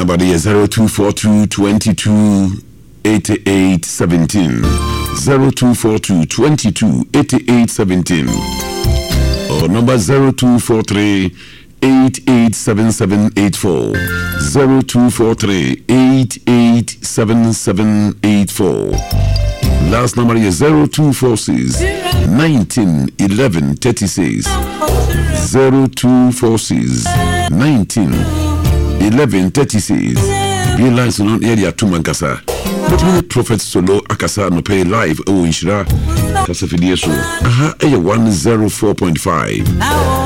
Number is 0242 22 88 17. 0242 22 88 17. Or number 0243 887784. 0243 887784. Last number is 0246 19 11 36. 0246 19 11 36. Be lines on area to Mankasa. But me Prophet Solo Akasa no pay live o Inshira Kasafidieso. Aha 104.5.